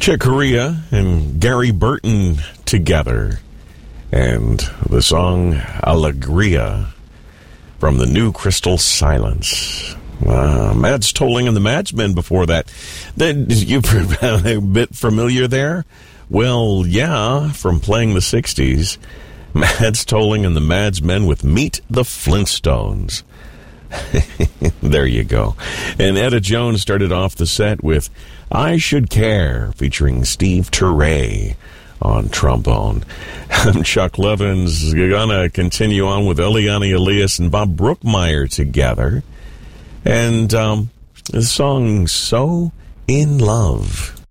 Chick Corea and Gary Burton together. And the song Alegria from the new Crystal Silence. Mads Tolling and the Madsmen before that. You're a bit familiar there? Well, yeah, from playing the 60s. Mads Tolling and the Madsmen with Meet the Flintstones. There you go. And Etta Jones started off the set with I Should Care, featuring Steve Turre on trombone. Chuck Levin's going to continue on with Eliane Elias and Bob Brookmeyer together. And the song So In Love.